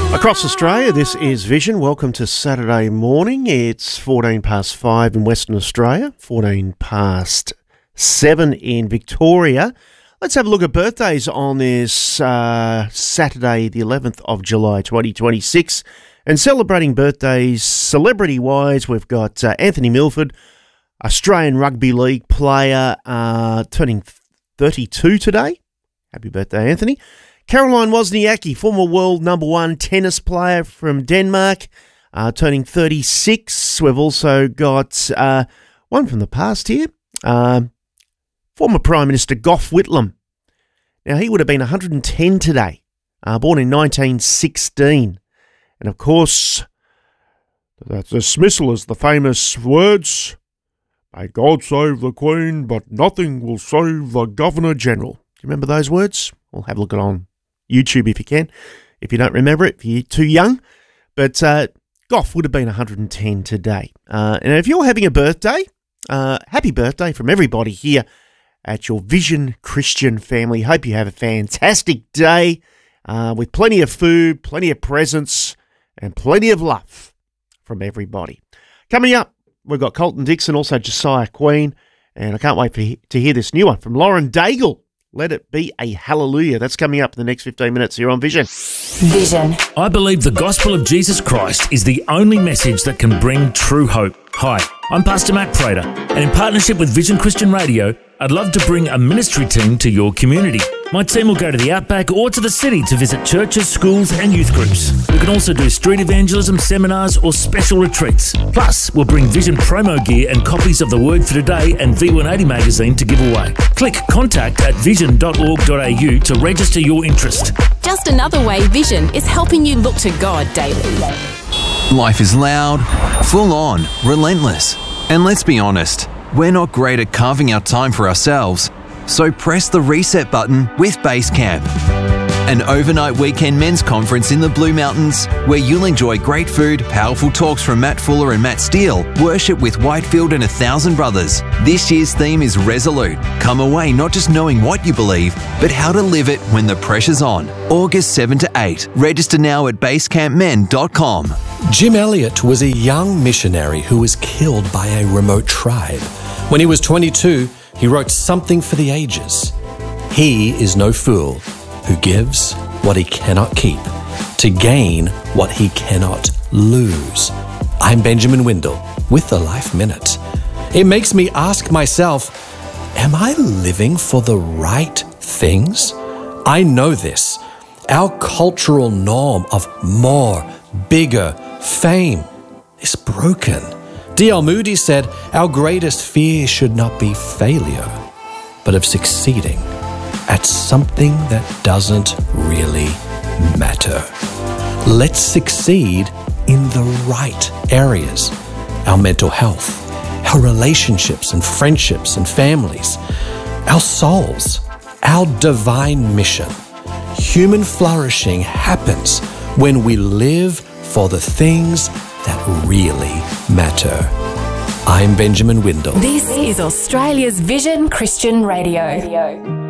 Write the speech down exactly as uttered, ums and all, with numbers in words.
Across Australia, this is Vision. Welcome to Saturday morning. It's fourteen past five in Western Australia, fourteen past seven in Victoria. Let's have a look at birthdays on this uh, Saturday, the eleventh of July, twenty twenty-six. And celebrating birthdays, celebrity-wise, we've got uh, Anthony Milford, Australian Rugby League player, uh, turning thirty-two today. Happy birthday, Anthony. Caroline Wozniacki, former world number one tennis player from Denmark, uh, turning thirty-six. We've also got uh, one from the past here, uh, former Prime Minister Gough Whitlam. Now, he would have been one hundred ten today, uh, born in nineteen sixteen. And, of course, that dismissal is the famous words, "May God save the Queen, but nothing will save the Governor-General." Do you remember those words? We'll have a look at it on YouTube if you can, if you don't remember it, if you're too young. But uh, Gough would have been one hundred ten today. Uh, and if you're having a birthday, uh, happy birthday from everybody here at your Vision Christian family. Hope you have a fantastic day uh, with plenty of food, plenty of presents, and plenty of love from everybody. Coming up, we've got Colton Dixon, also Josiah Queen, and I can't wait for, to hear this new one from Lauren Daigle. Let it be a hallelujah. That's coming up in the next fifteen minutes here on Vision. Vision. I believe the gospel of Jesus Christ is the only message that can bring true hope. Hi, I'm Pastor Matt Prater, and in partnership with Vision Christian Radio, I'd love to bring a ministry team to your community. My team will go to the outback or to the city to visit churches, schools and youth groups. We can also do street evangelism, seminars or special retreats. Plus, we'll bring Vision promo gear and copies of The Word for Today and V one eighty magazine to give away. Click contact at vision dot org dot a u to register your interest. Just another way Vision is helping you look to God daily. Life is loud, full on, relentless. And let's be honest, we're not great at carving out time for ourselves. So press the reset button with Basecamp, an overnight weekend men's conference in the Blue Mountains where you'll enjoy great food, powerful talks from Matt Fuller and Matt Steele, worship with Whitefield and a thousand brothers. This year's theme is Resolute. Come away not just knowing what you believe, but how to live it when the pressure's on. August seventh to eighth. Register now at basecamp men dot com. Jim Elliot was a young missionary who was killed by a remote tribe. When he was twenty-two, he wrote Something for the Ages. He is no fool who gives what he cannot keep to gain what he cannot lose. I'm Benjamin Windle with the Life Minute. It makes me ask myself, am I living for the right things? I know this. Our cultural norm of more, bigger, fame is broken. D L Moody said, our greatest fear should not be failure, but of succeeding at something that doesn't really matter. Let's succeed in the right areas. Our mental health, our relationships and friendships and families, our souls, our divine mission. Human flourishing happens when we live for the things that really matter. I'm Benjamin Windle. This is Australia's Vision Christian Radio.